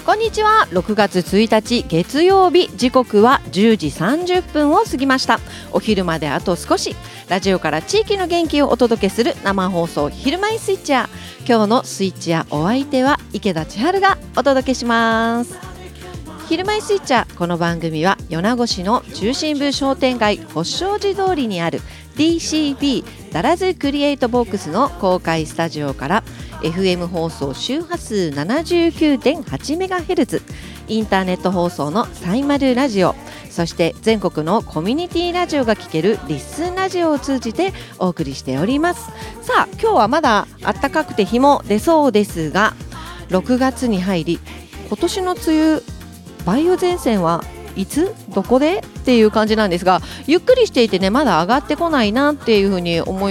こんにちは。6月1日月曜日、時刻は10時30分を過ぎました。お昼まであと少し、ラジオから地域の元気をお届けする生放送昼前スイッチャー。今日のスイッチャーお相手は池田千春がお届けします。昼前スイッチャー、この番組は米子市の中心部商店街保証寺通りにある DCB ダラズクリエイトボックスの公開スタジオからFM 放送周波数 79.8MHz、 インターネット放送のサイマルラジオ、そして全国のコミュニティラジオが聴けるリッスンラジオを通じてお送りしております。さあ、今日はまだ暖かくて日も出そうですが、6月に入り、今年の梅雨、梅雨前線はいつどこでっていう感じなんですが、ゆっくりしていてね、まだ上がってこないなっていうふうに思い